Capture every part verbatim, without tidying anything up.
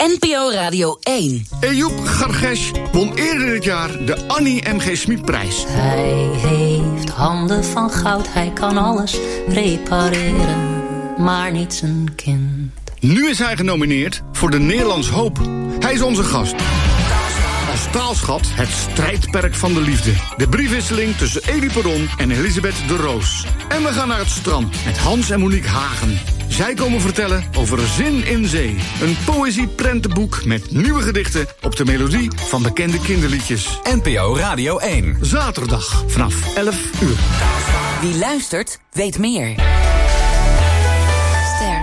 N P O Radio één. Ejoep Gargesh won eerder dit jaar de Annie M G Schmidprijs. Hij heeft handen van goud, hij kan alles repareren, maar niet zijn kind. Nu is hij genomineerd voor de Nederlands Hoop. Hij is onze gast. Als taalschat het strijdperk van de liefde. De briefwisseling tussen Elie Perron en Elisabeth de Roos. En we gaan naar het strand met Hans en Monique Hagen. Zij komen vertellen over Zin in Zee. Een poëzieprentenboek met nieuwe gedichten op de melodie van bekende kinderliedjes. N P O Radio één. Zaterdag vanaf elf uur. Wie luistert, weet meer. Ster.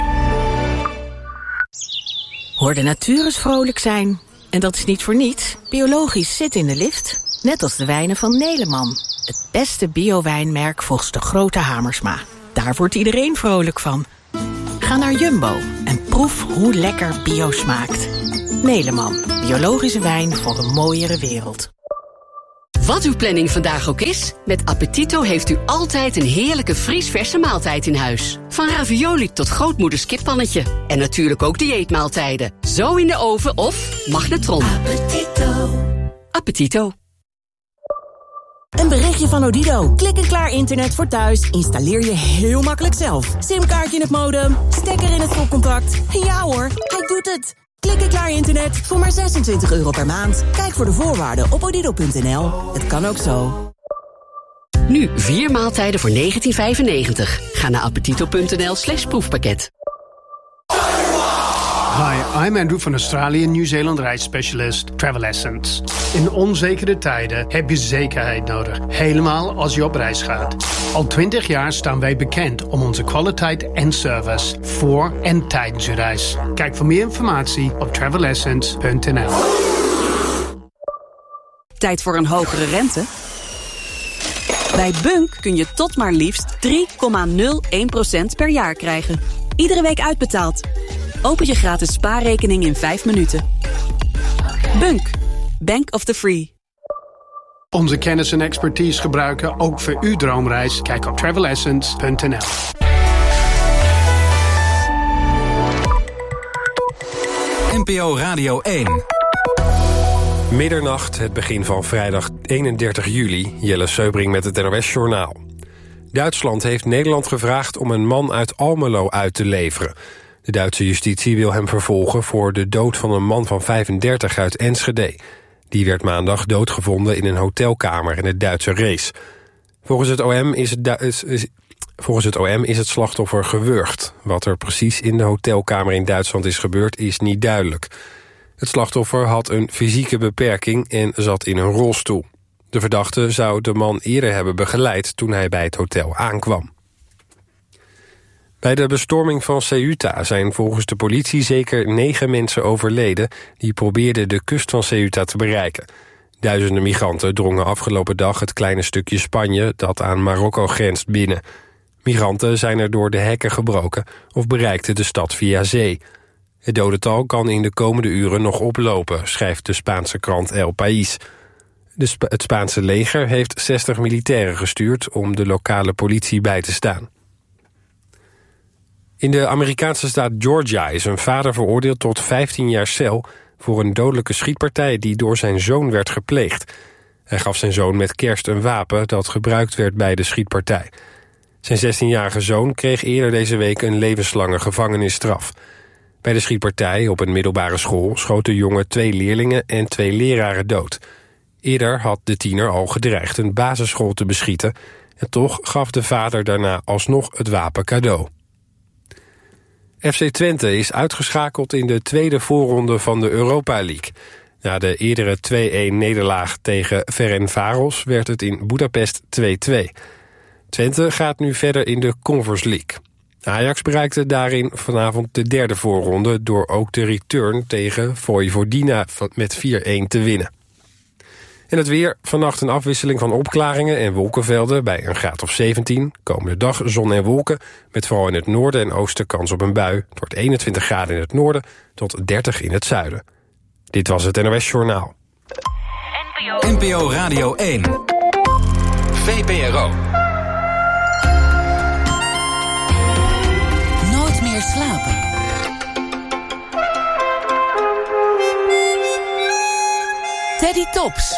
Hoor de natuur eens vrolijk zijn. En dat is niet voor niets. Biologisch zit in de lift. Net als de wijnen van Neleman. Het beste bio-wijnmerk volgens de grote Hamersma. Daar wordt iedereen vrolijk van. Ga naar Jumbo en proef hoe lekker bio smaakt. Neleman, biologische wijn voor een mooiere wereld. Wat uw planning vandaag ook is, met Appetito heeft u altijd een heerlijke vriesverse maaltijd in huis. Van ravioli tot grootmoeders kippannetje. En natuurlijk ook dieetmaaltijden. Zo in de oven of magnetron. Appetito. Appetito. Een berichtje van Odido. Klik en klaar internet voor thuis. Installeer je heel makkelijk zelf. Simkaartje in het modem, stekker in het stopcontact. Ja hoor, hij doet het. Klik en klaar internet voor maar zesentwintig euro per maand. Kijk voor de voorwaarden op odido punt n l. Het kan ook zo. Nu vier maaltijden voor negentien vijfennegentig. Ga naar appetito punt n l slash proefpakket. Hi, I'm Andrew van Australië Nieuw-Zeeland reisspecialist Travel Essence. In onzekere tijden heb je zekerheid nodig, helemaal als je op reis gaat. Al twintig jaar staan wij bekend om onze kwaliteit en service voor en tijdens je reis. Kijk voor meer informatie op travel essence punt n l. Tijd voor een hogere rente? Bij Bunk kun je tot maar liefst drie komma nul één procent per jaar krijgen. Iedere week uitbetaald. Open je gratis spaarrekening in vijf minuten. Bunk. Bank of the Free. Onze kennis en expertise gebruiken ook voor uw droomreis. Kijk op travel essence punt n l. N P O Radio één. Middernacht, het begin van vrijdag eenendertig juli. Jelle Seubring met het N O S-journaal. Duitsland heeft Nederland gevraagd om een man uit Almelo uit te leveren. De Duitse justitie wil hem vervolgen voor de dood van een man van vijfendertig uit Enschede. Die werd maandag doodgevonden in een hotelkamer in het Duitse Rees. Volgens het O M is het, is, is, volgens het, O M is het slachtoffer gewurgd. Wat er precies in de hotelkamer in Duitsland is gebeurd is niet duidelijk. Het slachtoffer had een fysieke beperking en zat in een rolstoel. De verdachte zou de man eerder hebben begeleid toen hij bij het hotel aankwam. Bij de bestorming van Ceuta zijn volgens de politie zeker negen mensen overleden die probeerden de kust van Ceuta te bereiken. Duizenden migranten drongen afgelopen dag het kleine stukje Spanje dat aan Marokko grenst binnen. Migranten zijn er door de hekken gebroken of bereikten de stad via zee. Het dodental kan in de komende uren nog oplopen, schrijft de Spaanse krant El País. De Sp- het Spaanse leger heeft zestig militairen gestuurd om de lokale politie bij te staan. In de Amerikaanse staat Georgia is een vader veroordeeld tot vijftien jaar cel voor een dodelijke schietpartij die door zijn zoon werd gepleegd. Hij gaf zijn zoon met kerst een wapen dat gebruikt werd bij de schietpartij. Zijn zestienjarige zoon kreeg eerder deze week een levenslange gevangenisstraf. Bij de schietpartij op een middelbare school schoot de jongen twee leerlingen en twee leraren dood. Eerder had de tiener al gedreigd een basisschool te beschieten en toch gaf de vader daarna alsnog het wapen cadeau. F C Twente is uitgeschakeld in de tweede voorronde van de Europa League. Na de eerdere twee-een nederlaag tegen Ferencváros werd het in Budapest twee-twee. Twente gaat nu verder in de Conference League. Ajax bereikte daarin vanavond de derde voorronde door ook de return tegen Vojvodina met vier-een te winnen. En het weer, vannacht een afwisseling van opklaringen en wolkenvelden bij een graad of zeventien. Komende dag zon en wolken, met vooral in het noorden en oosten kans op een bui. Het wordt eenentwintig graden in het noorden tot dertig in het zuiden. Dit was het N O S-journaal. N P O Radio één. V P R O. Nooit meer slapen. Teddy Tops.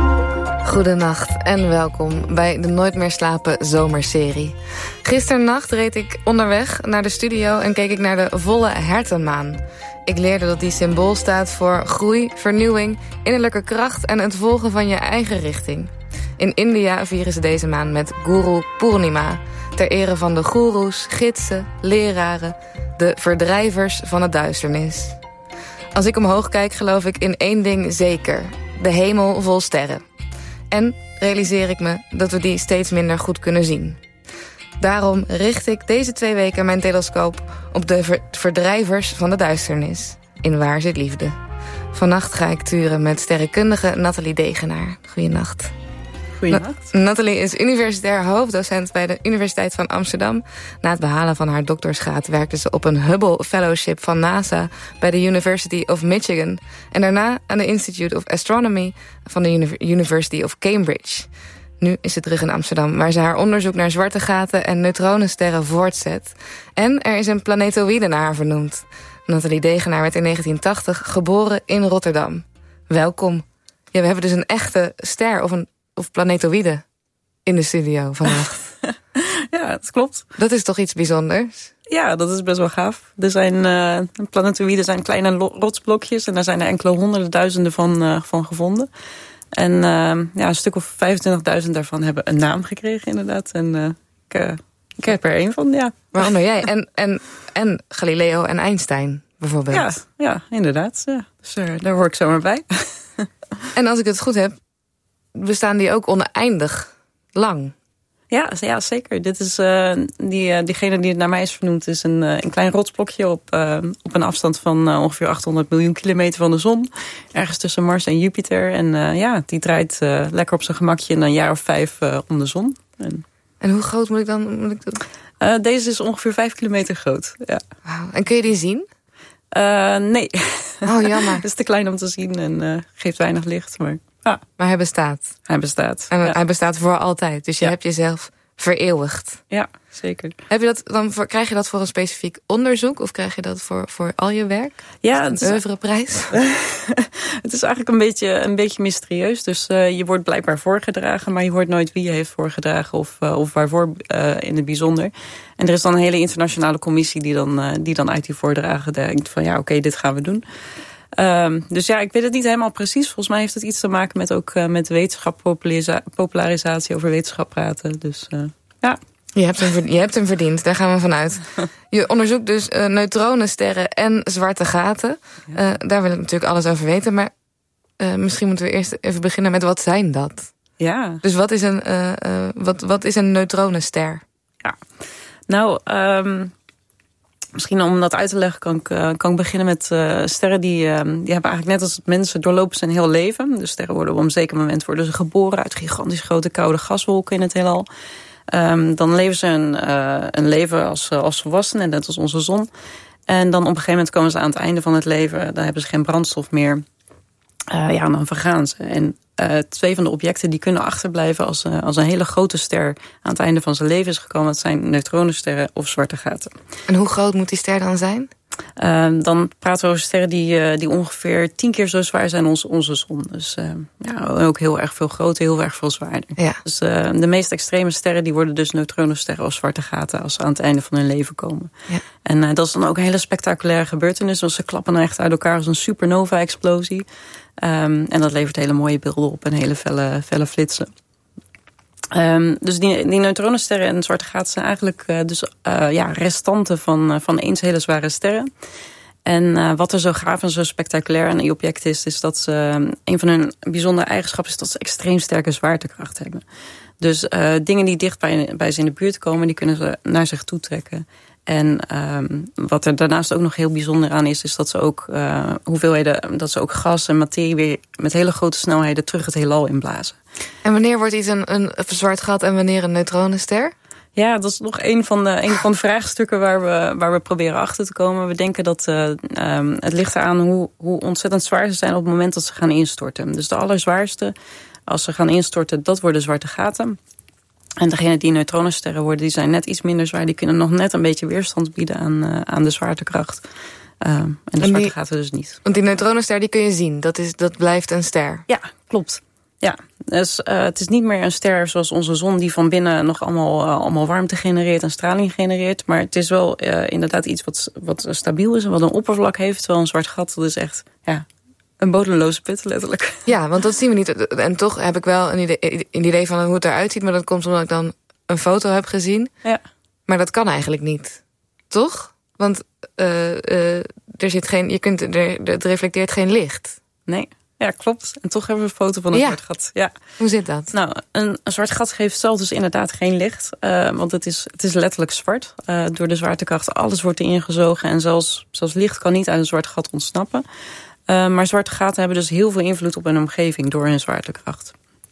Goedenacht en welkom bij de Nooit meer slapen zomerserie. Gisternacht reed ik onderweg naar de studio en keek ik naar de volle hertenmaan. Ik leerde dat die symbool staat voor groei, vernieuwing, innerlijke kracht en het volgen van je eigen richting. In India vieren ze deze maan met Guru Purnima, ter ere van de goeroes, gidsen, leraren, de verdrijvers van het duisternis. Als ik omhoog kijk, geloof ik in één ding zeker: de hemel vol sterren. En realiseer ik me dat we die steeds minder goed kunnen zien. Daarom richt ik deze twee weken mijn telescoop op de ver- verdrijvers van de duisternis. In Waar zit liefde? Vannacht ga ik turen met sterrenkundige Nathalie Degenaar. Goeienacht. Goeienacht. Na- Nathalie is universitair hoofddocent bij de Universiteit van Amsterdam. Na het behalen van haar doctorsgraad werkte ze op een Hubble Fellowship van NASA bij de University of Michigan. En daarna aan de Institute of Astronomy van de Uni- University of Cambridge. Nu is ze terug in Amsterdam, waar ze haar onderzoek naar zwarte gaten en neutronensterren voortzet. En er is een planetoïde naar haar vernoemd. Nathalie Degenaar werd in negentien tachtig geboren in Rotterdam. Welkom. Ja, we hebben dus een echte ster of een of planetoïde in de studio vannacht. Ja, dat klopt. Dat is toch iets bijzonders? Ja, dat is best wel gaaf. Er zijn uh, planetoïden zijn kleine lo- rotsblokjes en daar zijn er enkele honderden duizenden van, uh, van gevonden. En uh, ja, een stuk of vijfentwintigduizend daarvan hebben een naam gekregen inderdaad. En uh, ik, uh, ik heb er één van, ja. Waaronder jij en, en, en Galileo en Einstein bijvoorbeeld. Ja, ja inderdaad. Ja. Dus uh, daar hoor ik zomaar bij. En als ik het goed heb, bestaan die ook oneindig lang. Ja, ja zeker. Dit is, uh, die, uh, diegene die het naar mij is vernoemd is een, uh, een klein rotsblokje op, uh, op een afstand van uh, ongeveer achthonderd miljoen kilometer van de zon. Ergens tussen Mars en Jupiter. En uh, ja, die draait uh, lekker op zijn gemakje in een jaar of vijf uh, om de zon. En, en hoe groot moet ik dan? Moet ik dat... uh, deze is ongeveer vijf kilometer groot. Ja. Wow. En kun je die zien? Uh, nee. Oh, jammer. Het is te klein om te zien en uh, geeft weinig licht, maar... Ah. Maar hij bestaat. Hij bestaat. En ja. hij bestaat voor altijd. Dus je ja. hebt jezelf vereeuwigd. Ja, zeker. Heb je dat dan voor, krijg je dat voor een specifiek onderzoek? Of krijg je dat voor, voor al je werk? Ja, het is een oeuvreprijs? Het is eigenlijk een beetje, een beetje mysterieus. Dus uh, je wordt blijkbaar voorgedragen, maar je hoort nooit wie je heeft voorgedragen of, uh, of waarvoor uh, in het bijzonder. En er is dan een hele internationale commissie die dan, uh, die dan uit die voordragen denkt van ja, oké, okay, dit gaan we doen. Um, dus ja, ik weet het niet helemaal precies. Volgens mij heeft het iets te maken met ook uh, met wetenschap, popularisatie, popularisatie over wetenschap praten. Dus uh, ja. Je hebt, hem, je hebt hem verdiend, daar gaan we vanuit. Je onderzoekt dus uh, neutronensterren en zwarte gaten. Ja. Uh, daar wil ik natuurlijk alles over weten. Maar uh, misschien moeten we eerst even beginnen met wat zijn dat? Ja. Dus wat is een, uh, uh, wat, wat is een neutronenster? Ja. Nou, um, misschien om dat uit te leggen kan ik, uh, kan ik beginnen met uh, sterren die, uh, die hebben eigenlijk net als mensen doorlopen zijn heel leven. Dus sterren worden op een zeker moment worden ze geboren uit gigantisch grote koude gaswolken in het heelal. Um, dan leven ze een, uh, een leven als, als volwassenen, net als onze zon. En dan op een gegeven moment komen ze aan het einde van het leven. Dan hebben ze geen brandstof meer. Uh, ja, dan vergaan ze. En uh, twee van de objecten die kunnen achterblijven als, uh, als een hele grote ster aan het einde van zijn leven is gekomen. Dat zijn neutronensterren of zwarte gaten. En hoe groot moet die ster dan zijn? Uh, dan praten we over sterren die, uh, die ongeveer tien keer zo zwaar zijn als onze zon. Dus uh, ja, ook heel erg veel groter, heel erg veel zwaarder. Ja. Dus uh, de meest extreme sterren die worden dus neutronensterren of zwarte gaten als ze aan het einde van hun leven komen. Ja. En uh, dat is dan ook een hele spectaculaire gebeurtenis. Want ze klappen dan echt uit elkaar als een supernova-explosie. Um, en dat levert hele mooie beelden op en hele felle, felle flitsen. Um, dus die, die neutronensterren en zwarte gaten zijn eigenlijk uh, dus, uh, ja, restanten van, uh, van eens hele zware sterren. En uh, wat er zo gaaf en zo spectaculair aan die objecten is, is dat ze, uh, een van hun bijzondere eigenschappen is dat ze extreem sterke zwaartekracht hebben. Dus uh, dingen die dicht bij, bij ze in de buurt komen, die kunnen ze naar zich toe trekken. En um, wat er daarnaast ook nog heel bijzonder aan is, is dat ze ook uh, hoeveelheden, dat ze ook gas en materie weer met hele grote snelheden terug het heelal inblazen. En wanneer wordt iets een, een zwart gat en wanneer een neutronenster? Ja, dat is nog een van de, een van de vraagstukken waar we, waar we proberen achter te komen. We denken dat uh, um, het ligt eraan hoe, hoe ontzettend zwaar ze zijn op het moment dat ze gaan instorten. Dus de allerzwaarste, als ze gaan instorten, dat worden zwarte gaten. En degene die neutronensterren worden, die zijn net iets minder zwaar. Die kunnen nog net een beetje weerstand bieden aan, uh, aan de zwaartekracht. Uh, en de en zwarte die, gaten dus niet. Want die neutronenster die kun je zien, dat, is, dat blijft een ster. Ja, klopt. Ja, dus, uh, het is niet meer een ster zoals onze zon die van binnen nog allemaal, uh, allemaal warmte genereert en straling genereert. Maar het is wel uh, inderdaad iets wat, wat stabiel is en wat een oppervlak heeft. Terwijl een zwart gat, dat is echt ja, een bodemloze put, letterlijk. Ja, want dat zien we niet. En toch heb ik wel een idee, een idee van hoe het eruit ziet. Maar dat komt omdat ik dan een foto heb gezien. Ja. Maar dat kan eigenlijk niet. Toch? Want uh, uh, er zit geen, je kunt, er, het reflecteert geen licht. Nee. Ja, klopt. En toch hebben we een foto van een ja. zwart gat. Ja. Hoe zit dat? Nou, een, een zwart gat geeft zelf dus inderdaad geen licht. Uh, want het is, het is letterlijk zwart. Uh, door de zwaartekracht, alles wordt erin gezogen. En zelfs, zelfs licht kan niet uit een zwart gat ontsnappen. Uh, maar zwarte gaten hebben dus heel veel invloed op hun omgeving door hun zwaartekracht.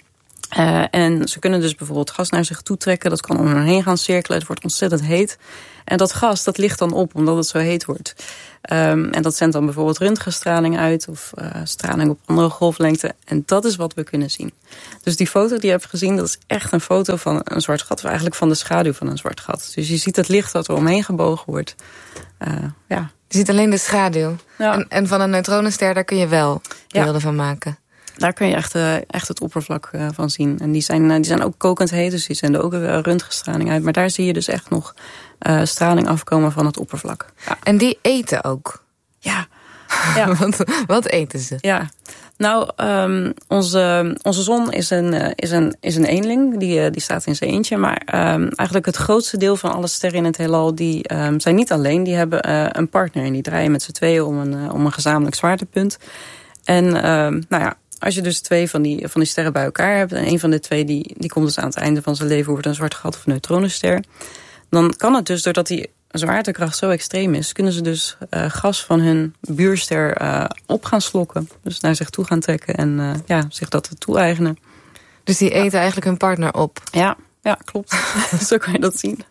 Uh, en ze kunnen dus bijvoorbeeld gas naar zich toe trekken. Dat kan om hen heen gaan cirkelen. Het wordt ontzettend heet. En dat gas, dat ligt dan op omdat het zo heet wordt. Um, en dat zendt dan bijvoorbeeld röntgenstraling uit. Of uh, straling op andere golflengte. En dat is wat we kunnen zien. Dus die foto die je hebt gezien, dat is echt een foto van een zwart gat. Of eigenlijk van de schaduw van een zwart gat. Dus je ziet het licht dat er omheen gebogen wordt. Uh, ja. Je ziet alleen de schaduw. Ja. En, en van een neutronenster, daar kun je wel beelden ja. van maken. Daar kun je echt, uh, echt het oppervlak uh, van zien. En die zijn, uh, die zijn ook kokend heet, dus die zenden ook uh, röntgenstraling uit. Maar daar zie je dus echt nog uh, straling afkomen van het oppervlak. Ja. En die eten ook? Ja. ja. wat, wat eten ze? Ja. Nou, um, onze, onze zon is een, uh, is een, is een eenling. Die, uh, die staat in zijn eentje. Maar um, eigenlijk het grootste deel van alle sterren in het heelal, die um, zijn niet alleen. Die hebben uh, een partner en die draaien met z'n tweeën om een, uh, om een gezamenlijk zwaartepunt. En um, nou ja, als je dus twee van die, van die sterren bij elkaar hebt, en een van de twee die, die komt dus aan het einde van zijn leven, wordt een zwart gat of een neutronenster, dan kan het dus, doordat die zwaartekracht zo extreem is, kunnen ze dus uh, gas van hun buurster uh, op gaan slokken. Dus naar zich toe gaan trekken en uh, ja, zich dat toe-eigenen. Dus die eten ja. eigenlijk hun partner op? Ja, ja klopt. Zo kan je dat zien.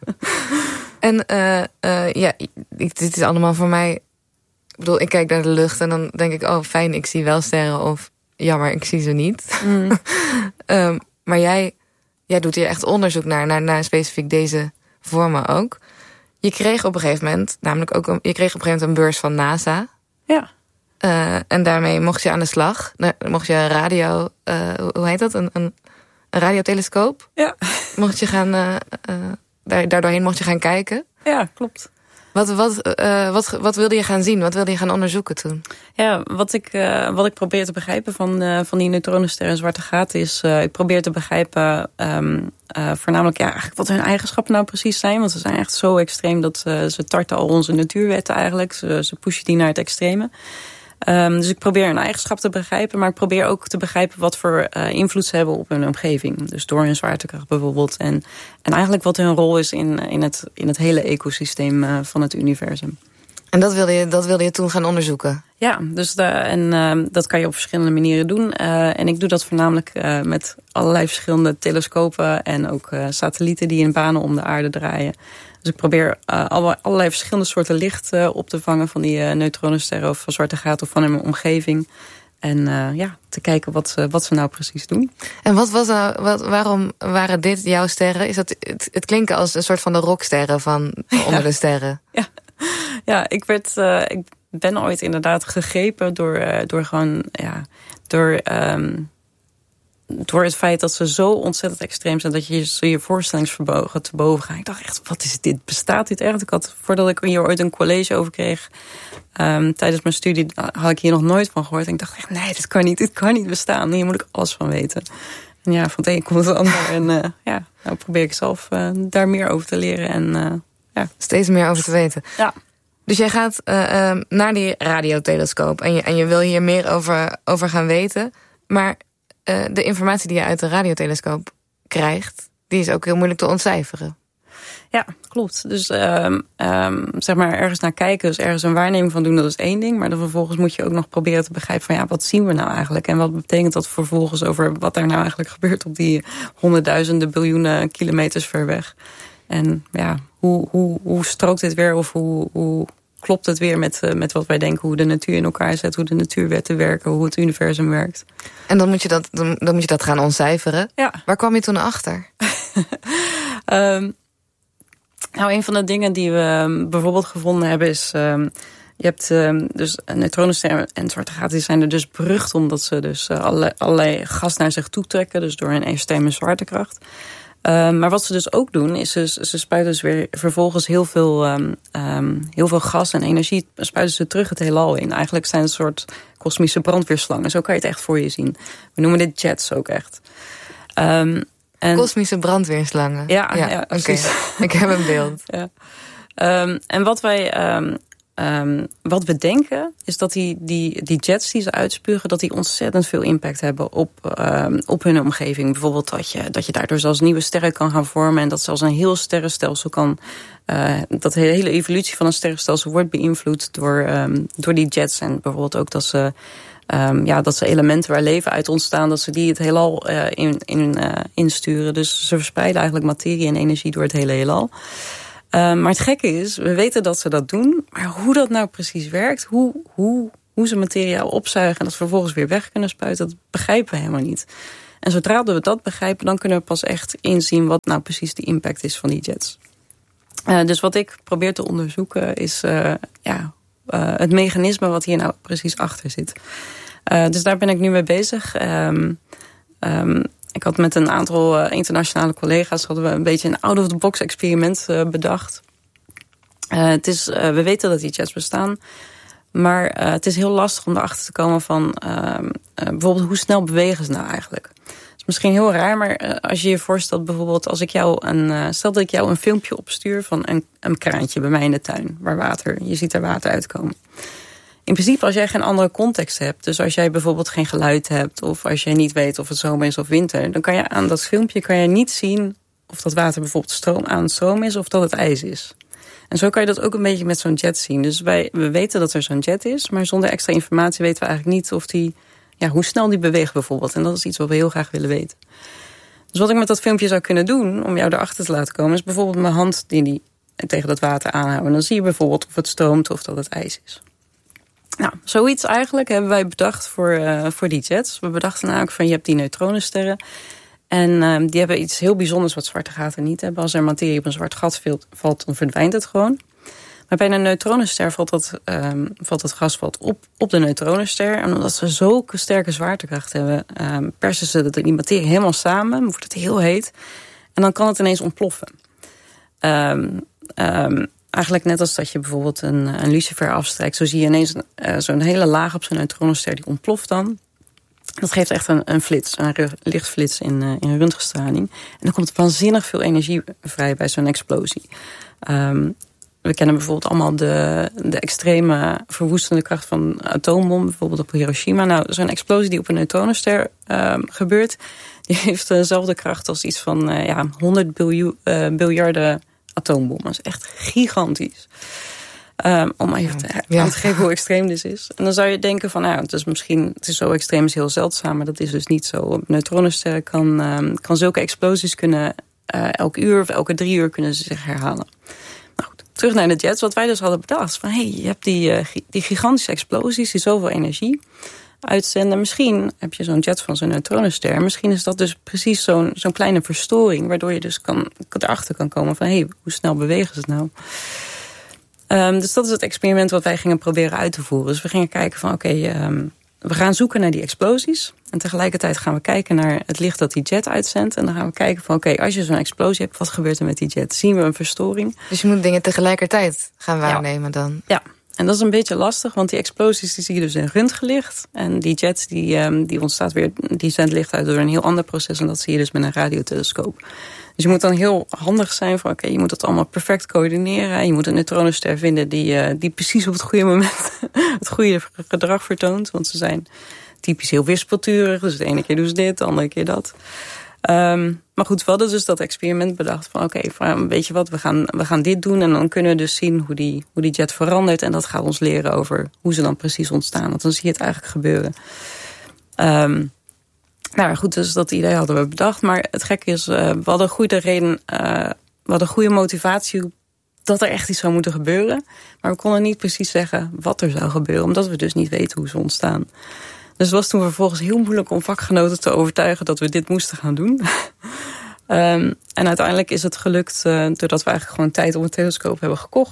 En uh, uh, ja, ik, dit is allemaal voor mij. Ik bedoel, ik kijk naar de lucht en dan denk ik, oh fijn, ik zie wel sterren, of jammer, ik zie ze niet. Mm. um, maar jij, jij doet hier echt onderzoek naar, naar, naar specifiek deze vormen ook. Je kreeg op een gegeven moment, namelijk ook een, je kreeg op een gegeven moment een beurs van NASA. Ja. Uh, en daarmee mocht je aan de slag. Mocht je radio, uh, hoe heet dat? Een, een, een radiotelescoop? Ja. Mocht je gaan, uh, uh, daar, daardoorheen mocht je gaan kijken? Ja, klopt. Wat, wat, uh, wat, wat wilde je gaan zien? Wat wilde je gaan onderzoeken toen? Ja, wat ik, uh, wat ik probeer te begrijpen van, uh, van die neutronenster en zwarte gaten is, uh, ik probeer te begrijpen um, uh, voornamelijk ja, eigenlijk wat hun eigenschappen nou precies zijn. Want ze zijn echt zo extreem dat uh, ze tarten al onze natuurwetten eigenlijk. Ze, ze pushen die naar het extreme. Um, dus ik probeer hun eigenschap te begrijpen, maar ik probeer ook te begrijpen wat voor uh, invloed ze hebben op hun omgeving. Dus door hun zwaartekracht bijvoorbeeld. En, en eigenlijk wat hun rol is in, in, het, in het hele ecosysteem uh, van het universum. En dat wilde je, dat wilde je toen gaan onderzoeken? Ja, dus de, en uh, dat kan je op verschillende manieren doen. Uh, en ik doe dat voornamelijk uh, met allerlei verschillende telescopen en ook uh, satellieten die in banen om de aarde draaien. Dus ik probeer uh, allerlei verschillende soorten licht uh, op te vangen van die uh, neutronensterren of van zwarte gaten of van hun omgeving. En uh, ja, te kijken wat ze, wat ze nou precies doen. En wat was nou, wat, waarom waren dit jouw sterren? Is dat, het, het klinken als een soort van de rocksterren van onder ja. de sterren. Ja, ja ik, werd, uh, ik ben ooit inderdaad gegrepen door, uh, door gewoon, ja, door... Um, door het feit dat ze zo ontzettend extreem zijn dat je je, je voorstellingsvermogen te boven gaat. Ik dacht echt, wat is dit? Bestaat dit echt? Ik had, voordat ik hier ooit een college over kreeg, um, tijdens mijn studie, had ik hier nog nooit van gehoord. En ik dacht echt, nee, dit kan niet, dit kan niet bestaan. Hier moet ik alles van weten. En ja, van het een komt het ander. En uh, ja, nou probeer ik zelf uh, daar meer over te leren. En uh, ja. Steeds meer over te weten. Ja. Dus jij gaat uh, uh, naar die radiotelescoop en je, en je wil hier meer over, over gaan weten. Maar Uh, de informatie die je uit de radiotelescoop krijgt, die is ook heel moeilijk te ontcijferen. Ja, klopt. Dus um, um, zeg maar ergens naar kijken, dus ergens een waarneming van doen, dat is één ding. Maar dan vervolgens moet je ook nog proberen te begrijpen van ja, wat zien we nou eigenlijk? En wat betekent dat vervolgens over wat er nou eigenlijk gebeurt op die honderdduizenden, biljoenen kilometers ver weg? En ja, hoe, hoe, hoe strookt dit weer of hoe... hoe klopt het weer met, uh, met wat wij denken, hoe de natuur in elkaar zet, hoe de natuurwetten werken, hoe het universum werkt. En dan moet je dat, dan, dan moet je dat gaan ontcijferen. Ja. Waar kwam je toen achter? um, nou, een van de dingen die we um, bijvoorbeeld gevonden hebben is, um, je hebt uh, dus neutronensterren en zwarte gaten, die zijn er dus berucht omdat ze dus uh, allerlei, allerlei gas naar zich toe trekken, dus door een extreme zwaartekracht. Uh, maar wat ze dus ook doen, is dus, ze spuiten dus weer vervolgens heel veel, um, um, heel veel gas en energie, spuiten ze terug het heelal in. Eigenlijk zijn het een soort kosmische brandweerslangen. Zo kan je het echt voor je zien. We noemen dit jets ook echt. Um, en... Kosmische brandweerslangen? Ja, ja, ja oké. Okay. Ik heb een beeld. Ja. Um, en wat wij... Um, Um, wat we denken is dat die, die, die jets die ze uitspugen, dat die ontzettend veel impact hebben op, um, op hun omgeving. Bijvoorbeeld dat je, dat je daardoor zelfs nieuwe sterren kan gaan vormen en dat zelfs een heel sterrenstelsel kan, uh, dat de hele evolutie van een sterrenstelsel wordt beïnvloed door, um, door die jets. En bijvoorbeeld ook dat ze, um, ja, dat ze elementen waar leven uit ontstaan, dat ze die het heelal uh, in, in, uh, insturen. Dus ze verspreiden eigenlijk materie en energie door het hele heelal. Uh, maar het gekke is, we weten dat ze dat doen. Maar hoe dat nou precies werkt, hoe, hoe, hoe ze materiaal opzuigen en dat vervolgens weer weg kunnen spuiten, dat begrijpen we helemaal niet. En zodra we dat begrijpen, dan kunnen we pas echt inzien wat nou precies de impact is van die jets. Uh, dus wat ik probeer te onderzoeken is uh, ja, uh, het mechanisme wat hier nou precies achter zit. Uh, dus daar ben ik nu mee bezig. Um, um, Ik had met een aantal uh, internationale collega's hadden we een beetje een out-of-the-box experiment uh, bedacht. Uh, het is, uh, we weten dat die jets bestaan, maar uh, het is heel lastig om erachter te komen van uh, uh, bijvoorbeeld hoe snel bewegen ze nou eigenlijk. Het is misschien heel raar, maar uh, als je je voorstelt bijvoorbeeld als ik jou een, uh, stel dat ik jou een filmpje opstuur van een, een kraantje bij mij in de tuin, waar water, je ziet er water uitkomen. In principe, als jij geen andere context hebt, dus als jij bijvoorbeeld geen geluid hebt, of als jij niet weet of het zomer is of winter, dan kan je aan dat filmpje kan je niet zien of dat water bijvoorbeeld stroom aan het stroom is of dat het ijs is. En zo kan je dat ook een beetje met zo'n jet zien. Dus wij, we weten dat er zo'n jet is, maar zonder extra informatie weten we eigenlijk niet of die, ja, hoe snel die beweegt bijvoorbeeld. En dat is iets wat we heel graag willen weten. Dus wat ik met dat filmpje zou kunnen doen, om jou erachter te laten komen, is bijvoorbeeld mijn hand die, die tegen dat water aanhouden. En dan zie je bijvoorbeeld of het stroomt of dat het ijs is. Nou, zoiets eigenlijk hebben wij bedacht voor, uh, voor die jets. We bedachten namelijk van je hebt die neutronensterren. En uh, die hebben iets heel bijzonders wat zwarte gaten niet hebben. Als er materie op een zwart gat valt, dan verdwijnt het gewoon. Maar bij een neutronenster valt dat, um, valt dat gas valt op, op de neutronenster. En omdat ze zulke sterke zwaartekracht hebben, um, persen ze die materie helemaal samen. Wordt het heel heet. En dan kan het ineens ontploffen. Um, um, Eigenlijk net als dat je bijvoorbeeld een, een lucifer afstrijkt. Zo zie je ineens uh, zo'n hele laag op zo'n neutronenster die ontploft dan. Dat geeft echt een, een flits, een lichtflits in, uh, in röntgenstraling. En dan komt waanzinnig veel energie vrij bij zo'n explosie. Um, we kennen bijvoorbeeld allemaal de, de extreme verwoestende kracht van een atoombom. Bijvoorbeeld op Hiroshima. Nou, zo'n explosie die op een neutronenster uh, gebeurt, die heeft dezelfde kracht als iets van uh, ja, honderd biljoen, uh, biljarden atoombommen. Dat is echt gigantisch. Um, om even te, ja. aan te geven hoe extreem dit is. En dan zou je denken van, nou, het is misschien, het is zo extreem, is heel zeldzaam, maar dat is dus niet zo. Op neutronensterren kan, um, kan zulke explosies kunnen, uh, elk uur of elke drie uur kunnen ze zich herhalen. Nou goed, terug naar de jets. Wat wij dus hadden bedacht, van hé, hey, je hebt die, uh, die gigantische explosies, die zoveel energie uitzenden. Misschien heb je zo'n jet van zo'n neutronenster. Misschien is dat dus precies zo'n zo'n kleine verstoring, waardoor je dus kan, erachter kan komen van hé, hey, hoe snel bewegen ze het nou? Um, dus dat is het experiment wat wij gingen proberen uit te voeren. Dus we gingen kijken van oké, okay, um, we gaan zoeken naar die explosies. En tegelijkertijd gaan we kijken naar het licht dat die jet uitzendt. En dan gaan we kijken van oké, okay, als je zo'n explosie hebt, wat gebeurt er met die jet? Zien we een verstoring? Dus je moet dingen tegelijkertijd gaan waarnemen ja. dan? Ja. En dat is een beetje lastig, want die explosies die zie je dus in röntgenlicht. En die jet die, um, die ontstaat weer, die zendt licht uit door een heel ander proces. En dat zie je dus met een radiotelescoop. Dus je moet dan heel handig zijn van oké, okay, je moet het allemaal perfect coördineren. En je moet een neutronenster vinden die, uh, die precies op het goede moment het goede gedrag vertoont. Want ze zijn typisch heel wispelturig. Dus de ene keer doen ze dit, de andere keer dat. Um, maar goed, we hadden dus dat experiment bedacht van oké, okay, weet je wat, we gaan, we gaan dit doen. En dan kunnen we dus zien hoe die, hoe die jet verandert. En dat gaat ons leren over hoe ze dan precies ontstaan. Want dan zie je het eigenlijk gebeuren. Um, nou goed, dus dat idee hadden we bedacht. Maar het gekke is, uh, we hadden een goede reden, uh, we hadden goede motivatie dat er echt iets zou moeten gebeuren. Maar we konden niet precies zeggen wat er zou gebeuren. Omdat we dus niet weten hoe ze ontstaan. Dus het was toen vervolgens heel moeilijk om vakgenoten te overtuigen dat we dit moesten gaan doen. um, en uiteindelijk is het gelukt uh, doordat we eigenlijk gewoon tijd op een telescoop hebben gekocht.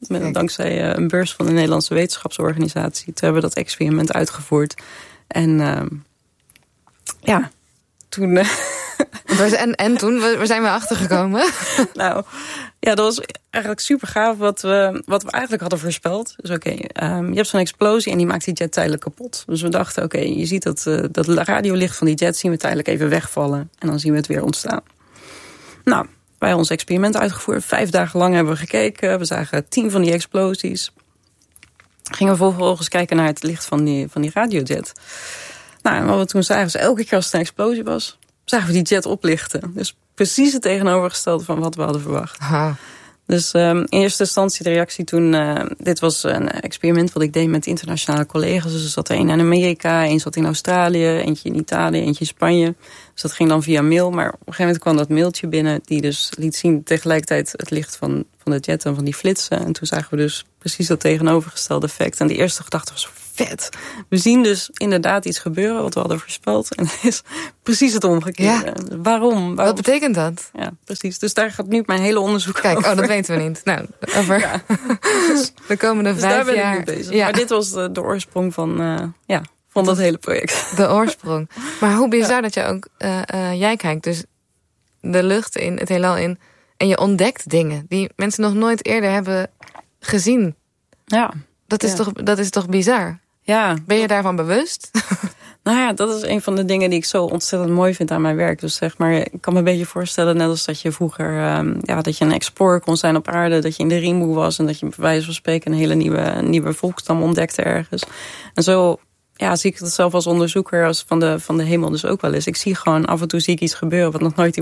Met, dankzij uh, een beurs van de Nederlandse wetenschapsorganisatie. Toen hebben we dat experiment uitgevoerd. En uh, ja, toen... Uh, en, en toen? Waar zijn we achtergekomen? Nou, ja, dat was eigenlijk super gaaf wat we, wat we eigenlijk hadden voorspeld. Dus oké, okay, um, je hebt zo'n explosie en die maakt die jet tijdelijk kapot. Dus we dachten, oké, okay, je ziet dat, uh, dat radiolicht van die jet zien we tijdelijk even wegvallen. En dan zien we het weer ontstaan. Nou, wij hebben ons experiment uitgevoerd. Vijf dagen lang hebben we gekeken. We zagen tien van die explosies. Gingen we vervolgens kijken naar het licht van die, van die radiojet. Nou, en wat we toen zagen, is elke keer als het een explosie was, zagen we die jet oplichten. Dus precies het tegenovergestelde van wat we hadden verwacht. Aha. Dus um, in eerste instantie de reactie toen... Uh, dit was een experiment wat ik deed met internationale collega's. Dus er zat er één in Amerika, één zat in Australië, eentje in Italië, eentje in Spanje. Dus dat ging dan via mail. Maar op een gegeven moment kwam dat mailtje binnen die dus liet zien tegelijkertijd het licht van, van de jet en van die flitsen. En toen zagen we dus precies dat tegenovergestelde effect. En de eerste gedachte was vet. We zien dus inderdaad iets gebeuren wat we hadden voorspeld. En het is precies het omgekeerde. Ja. Waarom? Waarom? Wat betekent dat? Ja, precies. Dus daar gaat nu mijn hele onderzoek Kijk, over. oh, dat weten we niet. Nou, over ja. de komende dus vijf daar ben jaar. ik mee bezig. Ja. Maar dit was de, de oorsprong van, uh, ja, van dat hele project. De oorsprong. Maar hoe bizar ja. dat je ook... Uh, uh, jij kijkt dus de lucht in, het heelal in... en je ontdekt dingen die mensen nog nooit eerder hebben gezien. Ja. Dat is, ja. toch, dat is toch bizar? Ja. Ben je daarvan bewust? Nou ja, dat is een van de dingen die ik zo ontzettend mooi vind aan mijn werk. Dus zeg maar, ik kan me een beetje voorstellen, net als dat je vroeger, um, ja, dat je een explorer kon zijn op aarde, dat je in de Rimboe was en dat je bij wijze van spreken een hele nieuwe, nieuwe volkstam ontdekte ergens. En zo, ja, zie ik het zelf als onderzoeker als van de, van de hemel dus ook wel eens. Ik zie gewoon, af en toe zie ik iets gebeuren wat nog nooit